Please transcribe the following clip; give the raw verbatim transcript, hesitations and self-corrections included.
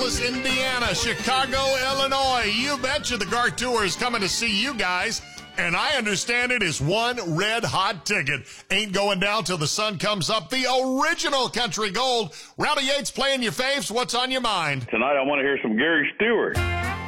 Indianapolis, Indiana, Chicago, Illinois. You betcha the Gar Tour is coming to see you guys. And I understand it is one red hot ticket. Ain't going down till the sun comes up. The original Country Gold. Rowdy Yates playing your faves. What's on your mind? Tonight I want to hear some Gary Stewart.